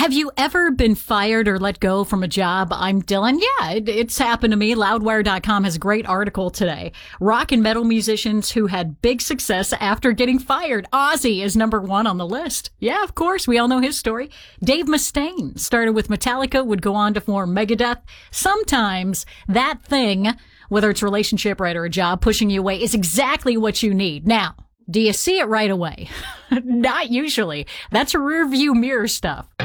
Have you ever been fired or let go from a job? I'm Dylan. Yeah, it's happened to me. Loudwire.com has a great article today. Rock and metal musicians who had big success after getting fired. Ozzy is number one on the list. Yeah, of course. We all know his story. Dave Mustaine started with Metallica, would go on to form Megadeth. Sometimes that thing, whether it's a relationship, right, or a job, pushing you away is exactly what you need. Now, do you see it right away? Not usually. That's rear view mirror stuff.